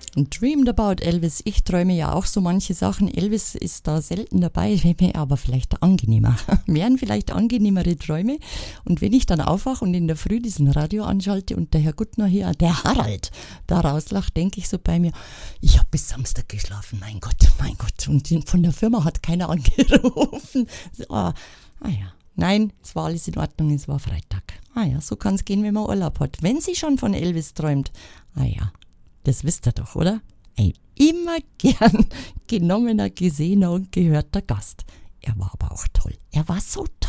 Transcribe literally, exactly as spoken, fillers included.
Dreamed about Elvis. Ich träume ja auch so manche Sachen. Elvis ist da selten dabei, aber vielleicht angenehmer. Wären vielleicht angenehmere Träume. Und wenn ich dann aufwache und in der Früh diesen Radio anschalte und der Herr Guttner hier, der Harald, da rauslacht, denke ich so bei mir, ich habe bis Samstag geschlafen, mein Gott, mein Gott. Und von der Firma hat keiner angerufen. So, ah, ah ja. Nein, es war alles in Ordnung, es war Freitag. Ah ja, so kann es gehen, wenn man Urlaub hat. Wenn sie schon von Elvis träumt, ah ja. Das wisst ihr doch, oder? Ein immer gern genommener, gesehener und gehörter Gast. Er war aber auch toll. Er war so